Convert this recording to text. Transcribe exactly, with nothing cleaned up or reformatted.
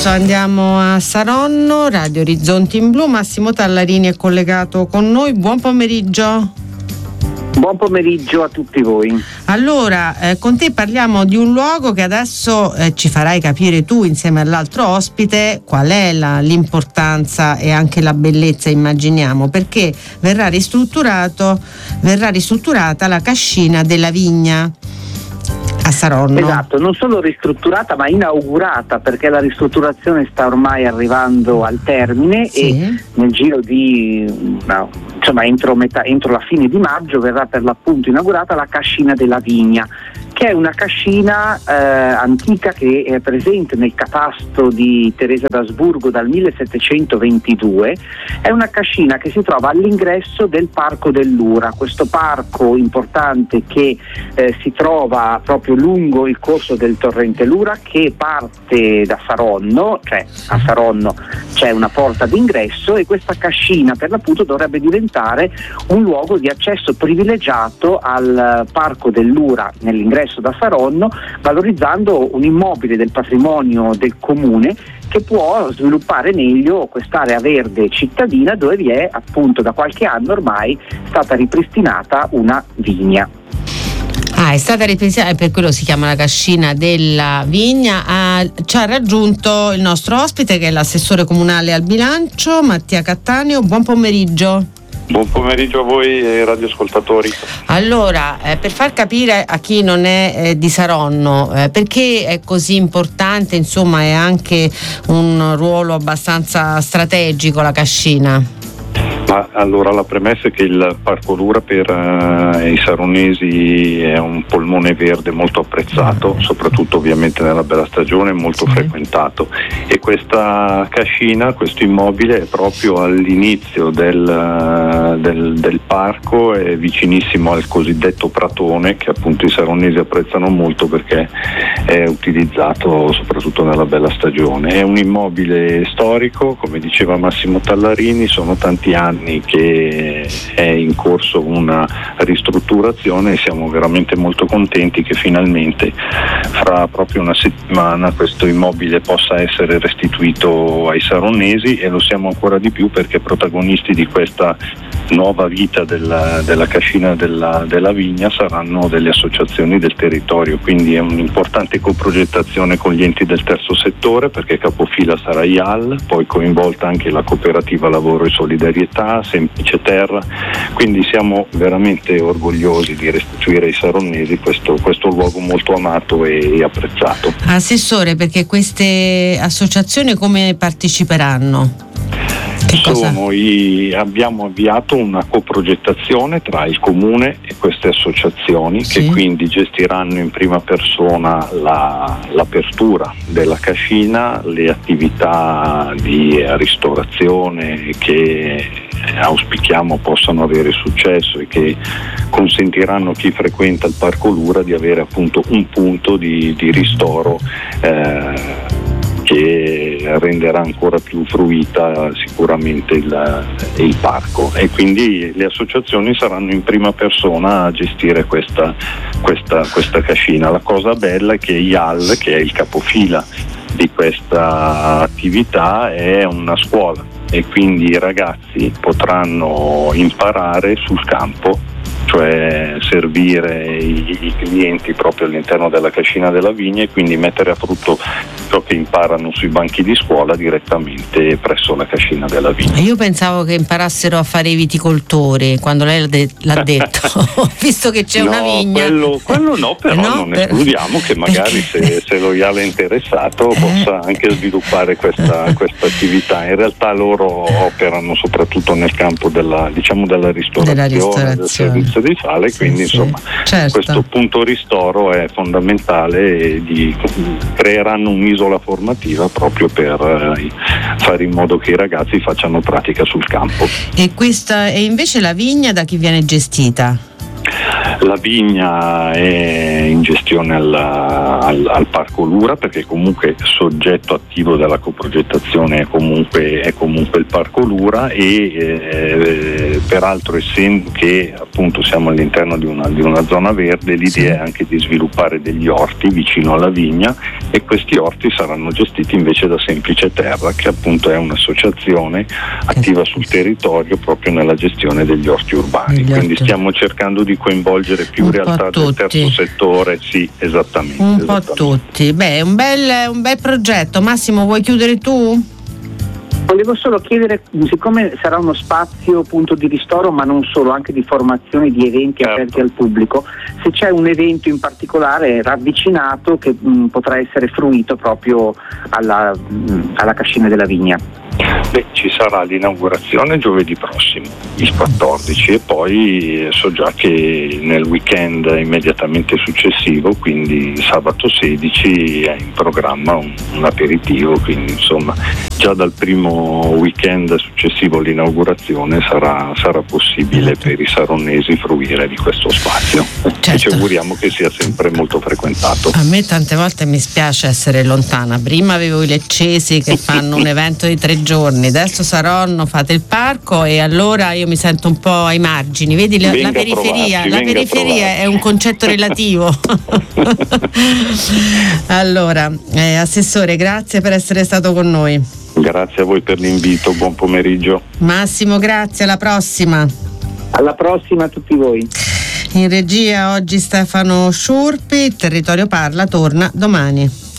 Andiamo a Saronno, Radio Orizzonti in Blu. Massimo Tallarini è collegato con noi. Buon pomeriggio. Buon pomeriggio a tutti voi. Allora, eh, con te parliamo di un luogo che adesso eh, ci farai capire tu insieme all'altro ospite qual è la, l'importanza e anche la bellezza, immaginiamo, perché verrà ristrutturato, verrà ristrutturata la cascina della vigna a Saronno. Esatto, non solo ristrutturata ma inaugurata, perché la ristrutturazione sta ormai arrivando al termine. Sì. E nel giro di no, insomma entro, metà, entro la fine di maggio verrà per l'appunto inaugurata la cascina della vigna, che è una cascina eh, antica che è presente nel catasto di Teresa d'Asburgo dal millesettecentoventidue. È una cascina che si trova all'ingresso del Parco dell'Ura, questo parco importante che eh, si trova proprio lungo il corso del torrente Lura, che parte da Saronno, cioè a Saronno c'è una porta d'ingresso, e questa cascina per l'appunto dovrebbe diventare un luogo di accesso privilegiato al Parco dell'Ura nell'ingresso da Saronno, valorizzando un immobile del patrimonio del comune che può sviluppare meglio quest'area verde cittadina, dove vi è appunto da qualche anno ormai stata ripristinata una vigna. Ah, è stata ripristinata, per quello si chiama la cascina della vigna. Ah, ci ha raggiunto il nostro ospite, che è l'assessore comunale al bilancio, Mattia Cattaneo. Buon pomeriggio. Buon pomeriggio a voi e radioascoltatori. Allora, eh, per far capire a chi non è eh, di Saronno, eh, perché è così importante, insomma, è anche un ruolo abbastanza strategico la cascina? Ma allora la premessa è che il Parco Lura per uh, i saronesi è un polmone verde molto apprezzato, mm. soprattutto ovviamente nella bella stagione, molto sì. frequentato, e questa cascina, questo immobile è proprio all'inizio del, uh, del, del parco, è vicinissimo al cosiddetto pratone, che appunto i saronesi apprezzano molto perché è utilizzato soprattutto nella bella stagione. È un immobile storico, come diceva Massimo Tallarini, sono tanti anni che è in corso una ristrutturazione e siamo veramente molto contenti che finalmente fra proprio una settimana questo immobile possa essere restituito ai saronesi, e lo siamo ancora di più perché protagonisti di questa nuova vita della, della cascina della, della vigna saranno delle associazioni del territorio, quindi è un'importante coprogettazione con gli enti del terzo settore, perché capofila sarà I A L, poi coinvolta anche la cooperativa Lavoro e Solidarietà, Semplice Terra, quindi siamo veramente orgogliosi di restituire ai saronesi questo, questo luogo molto amato e apprezzato. Assessore, perché queste associazioni come parteciperanno? Sono i, abbiamo avviato una coprogettazione tra il comune e queste associazioni, sì. che quindi gestiranno in prima persona la, l'apertura della cascina, le attività di ristorazione che auspichiamo possano avere successo e che consentiranno a chi frequenta il Parco Lura di avere appunto un punto di, di ristoro eh, che renderà ancora più fruita sicuramente il, il parco, e quindi le associazioni saranno in prima persona a gestire questa, questa, questa cascina. La cosa bella è che I A L, che è il capofila di questa attività, è una scuola, e quindi i ragazzi potranno imparare sul campo, cioè servire i, i clienti proprio all'interno della cascina della vigna, e quindi mettere a frutto ciò che imparano sui banchi di scuola direttamente presso la cascina della vigna. Io pensavo che imparassero a fare i viticoltori quando lei l'ha, de- l'ha detto, visto che c'è no, una vigna. Quello, quello no, però no, non per... escludiamo che magari se, se lo I A L è interessato eh. possa anche sviluppare questa, questa attività. In realtà loro operano soprattutto nel campo della, diciamo, della ristorazione, della ristorazione. del servizio di sale, sì, quindi sì, insomma certo. questo punto ristoro è fondamentale, e di, creeranno un'isola formativa proprio per eh, fare in modo che i ragazzi facciano pratica sul campo. E questa e invece la vigna da chi viene gestita? La vigna è in gestione al, al, al Parco Lura, perché comunque soggetto attivo della coprogettazione è comunque, è comunque il Parco Lura, e eh, peraltro essendo che appunto siamo all'interno di una, di una zona verde, l'idea sì. è anche di sviluppare degli orti vicino alla vigna, e questi orti saranno gestiti invece da Semplice Terra, che appunto è un'associazione attiva sul territorio proprio nella gestione degli orti urbani. Quindi stiamo cercando di coinvolgere più un realtà del terzo settore, sì, esattamente. Un esattamente. po' tutti. Beh, un bel, un bel progetto. Massimo, vuoi chiudere tu? Volevo solo chiedere, siccome sarà uno spazio punto di ristoro, ma non solo, anche di formazione, di eventi certo. aperti al pubblico, se c'è un evento in particolare ravvicinato che mh, potrà essere fruito proprio alla, mh, alla Cascina della Vigna. Beh, ci sarà l'inaugurazione giovedì prossimo, il quattordici, e poi so già che nel weekend immediatamente successivo, quindi sabato sedici, è in programma un, un aperitivo, quindi insomma già dal primo weekend successivo all'inaugurazione sarà, sarà possibile per i saronnesi fruire di questo spazio. Certo. E ci auguriamo che sia sempre molto frequentato. A me tante volte mi spiace essere lontana, prima avevo i leccesi che fanno un evento di tre giorni, adesso Saronno, fate il parco, e allora io mi sento un po' ai margini, vedi la, la periferia, la periferia è un concetto relativo. Allora, eh, Assessore, grazie per essere stato con noi. Grazie a voi per l'invito, buon pomeriggio. Massimo, grazie, alla prossima. Alla prossima a tutti voi. In regia oggi Stefano Sciurpi. Territorio Parla torna domani.